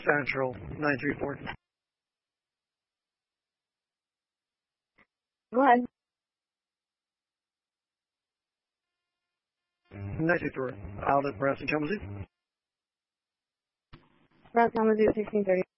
Central 934. Go ahead. 934. Outlet Brass and Kalamazoo. Brass Kalamazoo 1630.